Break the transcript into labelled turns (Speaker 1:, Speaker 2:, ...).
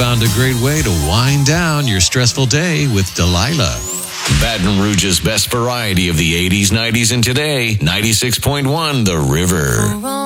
Speaker 1: found a great way to wind down your stressful day with Delilah.
Speaker 2: Baton Rouge's best variety of the 80s, 90s, and today, 96.1 The River.